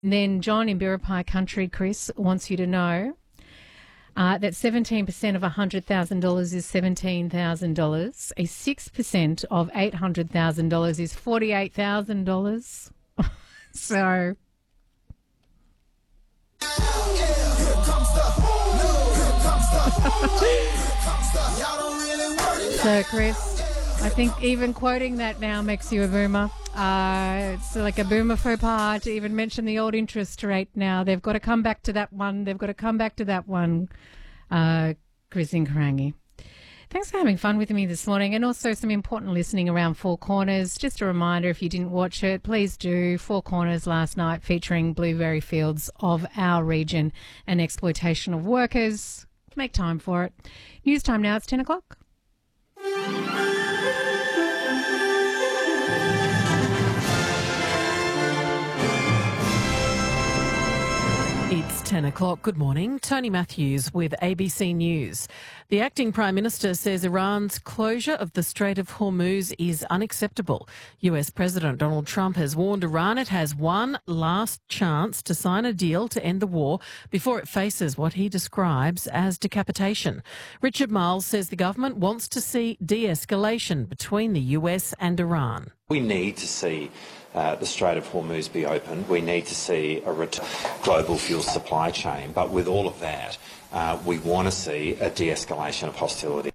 And then John in Biripi Country, Chris, wants you to know that 17% of $100,000 is $17,000. A 6% of $800,000 is $48,000. So... So, Chris, I think even quoting that now makes you a boomer. It's like a boomer faux pas to even mention the old interest rate now. They've got to come back to that one. Chris in Karangi. Thanks for having fun with me this morning, and also some important listening around Four Corners. Just a reminder, if you didn't watch it, please do. Four Corners last night featuring blueberry fields of our region and exploitation of workers. Make time for it. News time now. It's 10 o'clock. It's 10 o'clock. Good morning. Tony Matthews with ABC News. The acting Prime Minister says Iran's closure of the Strait of Hormuz is unacceptable. US President Donald Trump has warned Iran it has one last chance to sign a deal to end the war before it faces what he describes as decapitation. Richard Marles says the government wants to see de-escalation between the US and Iran. We need to see the Strait of Hormuz be opened. We need to see a global fuel supply chain. But with all of that, we want to see a de-escalation of hostility.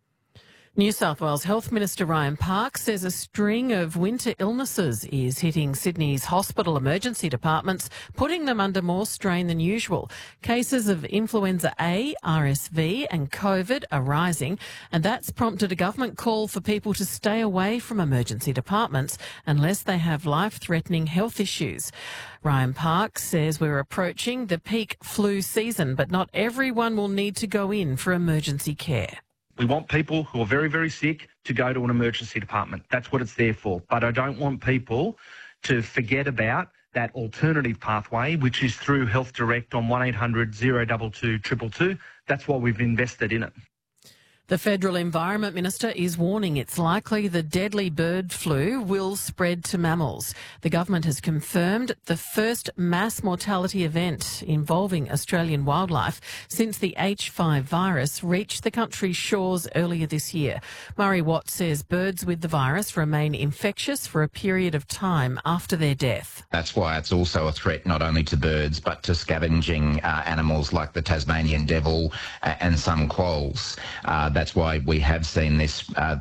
New South Wales Health Minister Ryan Park says a string of winter illnesses is hitting Sydney's hospital emergency departments, putting them under more strain than usual. Cases of influenza A, RSV and COVID are rising, and that's prompted a government call for people to stay away from emergency departments unless they have life-threatening health issues. Ryan Park says we're approaching the peak flu season, but not everyone will need to go in for emergency care. We want people who are very, very sick to go to an emergency department. That's what it's there for. But I don't want people to forget about that alternative pathway, which is through Health Direct on 1800 022 222. That's why we've invested in it. The Federal Environment Minister is warning it's likely the deadly bird flu will spread to mammals. The government has confirmed the first mass mortality event involving Australian wildlife since the H5 virus reached the country's shores earlier this year. Murray Watt says birds with the virus remain infectious for a period of time after their death. That's why it's also a threat not only to birds but to scavenging animals like the Tasmanian devil and some quolls. That's why we have seen this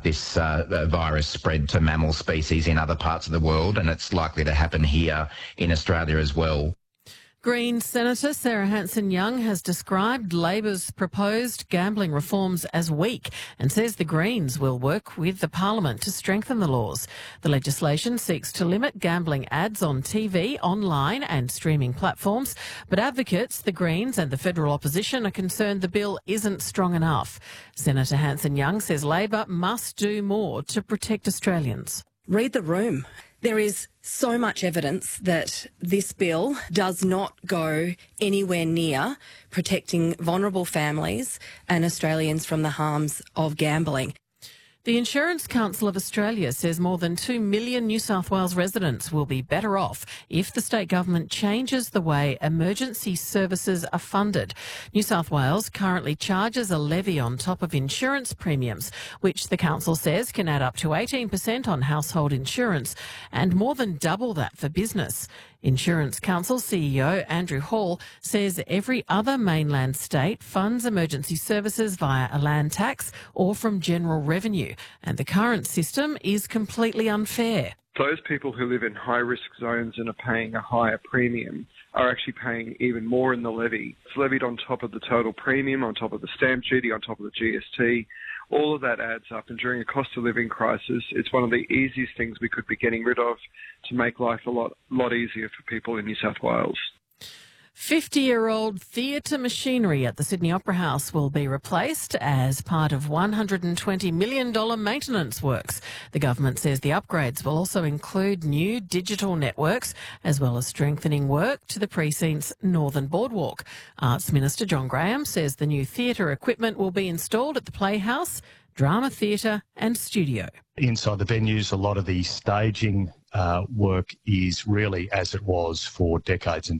virus spread to mammal species in other parts of the world, and it's likely to happen here in Australia as well. Greens Senator Sarah Hanson-Young has described Labor's proposed gambling reforms as weak and says the Greens will work with the Parliament to strengthen the laws. The legislation seeks to limit gambling ads on TV, online and streaming platforms, but advocates, the Greens and the federal opposition are concerned the bill isn't strong enough. Senator Hanson-Young says Labor must do more to protect Australians. Read the room. There is so much evidence that this bill does not go anywhere near protecting vulnerable families and Australians from the harms of gambling. The Insurance Council of Australia says more than 2 million New South Wales residents will be better off if the state government changes the way emergency services are funded. New South Wales currently charges a levy on top of insurance premiums, which the council says can add up to 18% on household insurance and more than double that for business. Insurance Council CEO Andrew Hall says every other mainland state funds emergency services via a land tax or from general revenue, and the current system is completely unfair. Those people who live in high-risk zones and are paying a higher premium are actually paying even more in the levy. It's levied on top of the total premium, on top of the stamp duty, on top of the GST. All of that adds up, and during a cost of living crisis, it's one of the easiest things we could be getting rid of to make life a lot easier for people in New South Wales. 50-year-old theatre machinery at the Sydney Opera House will be replaced as part of $120 million maintenance works. The government says the upgrades will also include new digital networks as well as strengthening work to the precinct's northern boardwalk. Arts Minister John Graham says the new theatre equipment will be installed at the Playhouse, drama theatre and studio. Inside the venues, a lot of the staging work is really as it was for decades and